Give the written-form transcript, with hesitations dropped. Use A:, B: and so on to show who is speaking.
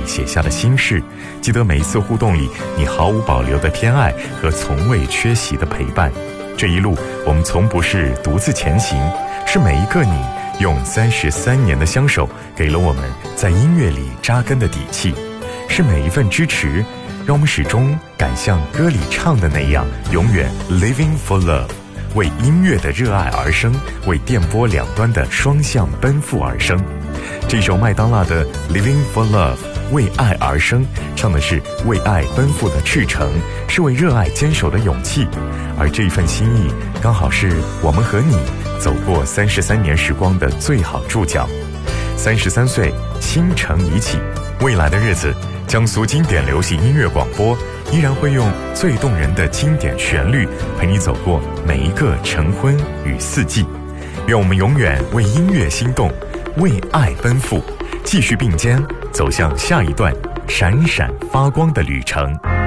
A: 写下的心事，记得每一次互动里你毫无保留的偏爱和从未缺席的陪伴。这一路我们从不是独自前行，是每一个你用33年的相守给了我们在音乐里扎根的底气，是每一份支持让我们始终敢像歌里唱的那样，永远 living for love， 为音乐的热爱而生，为电波两端的双向奔赴而生。这首麦当娜的 living for love， 为爱而生，唱的是为爱奔赴的赤诚，是为热爱坚守的勇气。而这一份心意刚好是我们和你走过33年时光的最好注脚。33岁，倾城已起，未来的日子，江苏经典流行音乐广播依然会用最动人的经典旋律陪你走过每一个晨昏与四季。愿我们永远为音乐心动，为爱奔赴，继续并肩走向下一段闪闪发光的旅程。